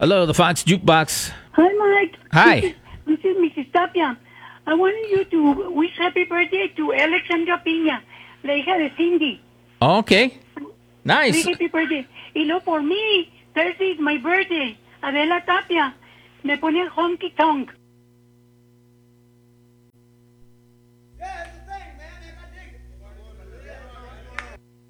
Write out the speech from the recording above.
Hello, the Fox Jukebox. Hi, Mike. Hi. This is Mrs. Tapia. I want you to wish happy birthday to Alexandra Piña, la hija de Cindy. Okay. Nice. Happy birthday. Y luego por mí, Thursday is my birthday. Adela Tapia. Me pone honky tonk.